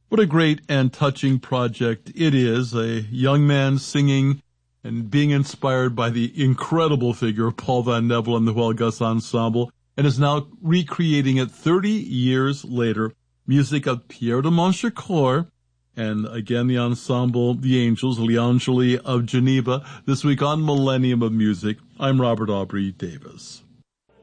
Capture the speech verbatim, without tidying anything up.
What a great and touching project it is, a young man singing and being inspired by the incredible figure of Paul Van Neville and the Huelgas Ensemble, and is now recreating it thirty years later. Music of Pierre de Monchecourt, and again the ensemble, the Angels, Gli Angeli of Geneva, this week on Millennium of Music. I'm Robert Aubrey Davis.